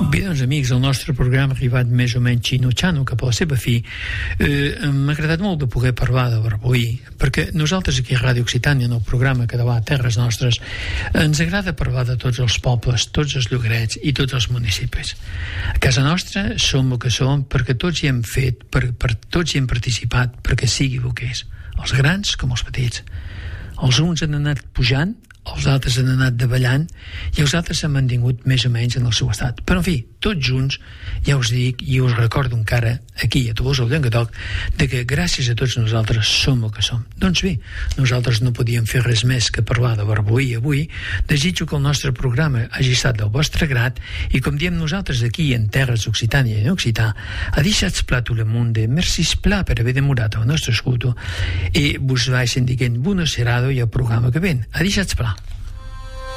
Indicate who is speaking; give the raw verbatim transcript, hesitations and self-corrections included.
Speaker 1: Bé, doncs, amics, el nostre programa ha arribat més o menys xino-xano cap a la seva fi. Eh, M'ha agradat molt de poder parlar de Barboí, perquè nosaltres aquí a Ràdio Occitània, en el programa català Terres Nostres, ens agrada parlar de tots els pobles, tots els llogarets i tots els municipis. A casa nostra som el que som perquè tots hi hem fet, per, per tots hi hem participat, perquè sigui el que és. Els grans com els petits. Els uns han anat pujant, els altres han anat davallant i els altres s'han mantingut més o menys en el seu estat. Però, en fi, tots junts, ja us dic i us recordo encara aquí a Tolosa, al Llenguadoc, de que gràcies a tots nosaltres som el que som. Doncs bé, nosaltres no podíem fer res més que parlar de Barboí avui. Desitjo que el nostre programa hagi estat del vostre grat i, com diem nosaltres aquí en Terres Occitània i en Occità, adixats pla tout le monde, merci pla per haver demorat el nostre escolto i vos vaig dient buona serada i el programa que ven. Adixats pla.